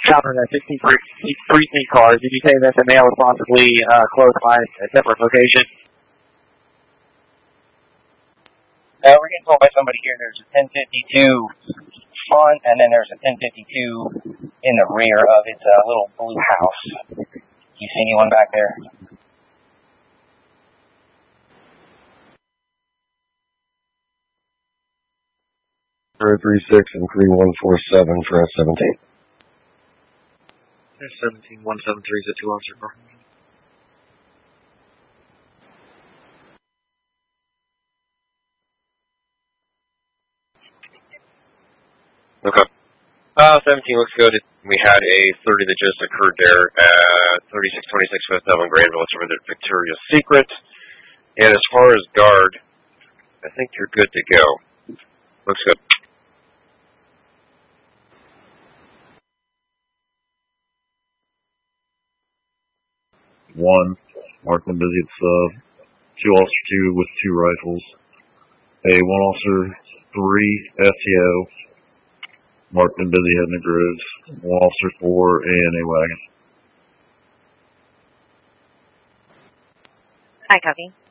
Covering a 63 precinct car. Did you say that the male was possibly close by a separate location? We're getting told by somebody here there's a 1052 front, and then there's a 1052 in the rear of its little blue house. You see anyone back there? 036 and 3147 for S17. S17 173 is a 2-officer car. Okay. 17 looks good. We had a 30 that just occurred there at 3626 Fifth Avenue, Granville. It's over there at Victoria's Secret. And as far as guard, I think you're good to go. Looks good. One, marked and busy. It's 2 officer 2 with 2 rifles. A 1 officer 3 FTO, marked and busy heading to Groves. 1 officer 4 and a wagon. Hi, copy.